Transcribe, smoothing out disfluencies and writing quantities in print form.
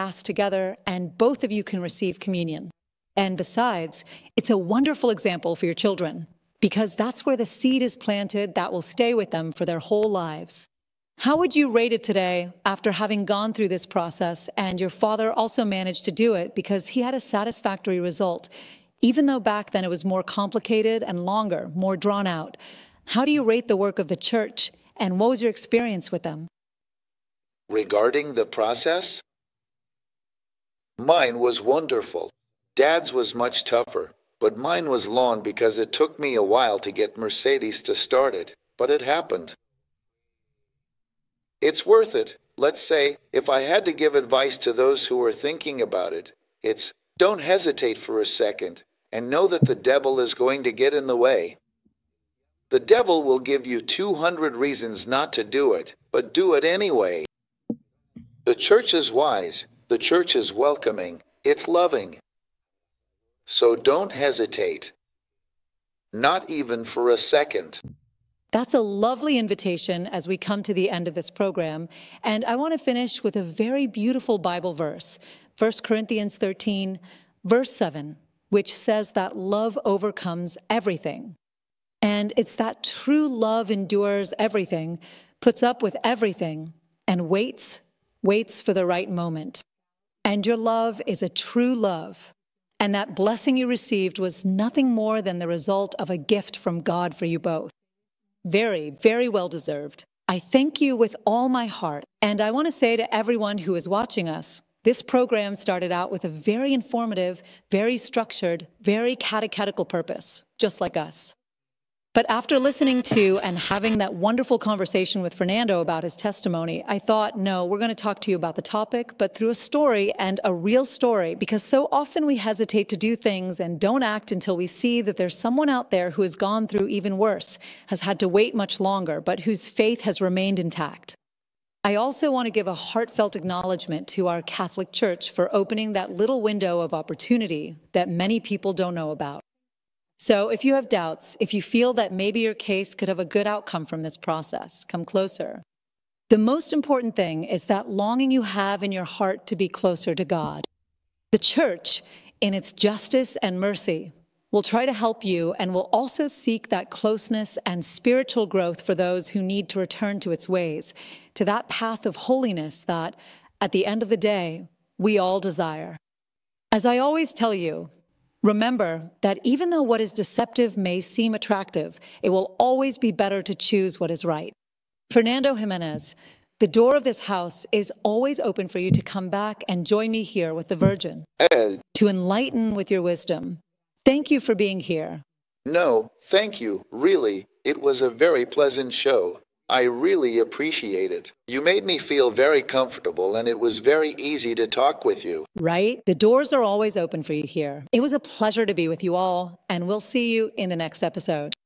fast together, and both of you can receive communion. And besides, it's a wonderful example for your children, because that's where the seed is planted that will stay with them for their whole lives. How would you rate it today after having gone through this process and your father also managed to do it because he had a satisfactory result, even though back then it was more complicated and longer, more drawn out? How do you rate the work of the church, and what was your experience with them? Regarding the process, mine was wonderful. Dad's was much tougher, but mine was long because it took me a while to get Mercedes to start it, but it happened. It's worth it. Let's say, if I had to give advice to those who are thinking about it, it's don't hesitate for a second and know that the devil is going to get in the way. The devil will give you 200 reasons not to do it, but do it anyway. The church is wise. The church is welcoming. It's loving. So don't hesitate. Not even for a second. That's a lovely invitation as we come to the end of this program. And I want to finish with a very beautiful Bible verse, 1 Corinthians 13, verse 7, which says that love overcomes everything. And it's that true love endures everything, puts up with everything, and waits for the right moment. And your love is a true love. And that blessing you received was nothing more than the result of a gift from God for you both. Very, very well deserved. I thank you with all my heart. And I want to say to everyone who is watching us, this program started out with a very informative, very structured, very catechetical purpose, just like us. But after listening to and having that wonderful conversation with Fernando about his testimony, I thought, no, we're going to talk to you about the topic, but through a story, and a real story, because so often we hesitate to do things and don't act until we see that there's someone out there who has gone through even worse, has had to wait much longer, but whose faith has remained intact. I also want to give a heartfelt acknowledgement to our Catholic Church for opening that little window of opportunity that many people don't know about. So if you have doubts, if you feel that maybe your case could have a good outcome from this process, come closer. The most important thing is that longing you have in your heart to be closer to God. The church, in its justice and mercy, will try to help you and will also seek that closeness and spiritual growth for those who need to return to its ways, to that path of holiness that, at the end of the day, we all desire. As I always tell you, remember that even though what is deceptive may seem attractive, it will always be better to choose what is right. Fernando Jimenez, the door of this house is always open for you to come back and join me here with the Virgin, to enlighten with your wisdom. Thank you for being here. No, thank you, really. It was a very pleasant show. I really appreciate it. You made me feel very comfortable, and it was very easy to talk with you. Right? The doors are always open for you here. It was a pleasure to be with you all, and we'll see you in the next episode.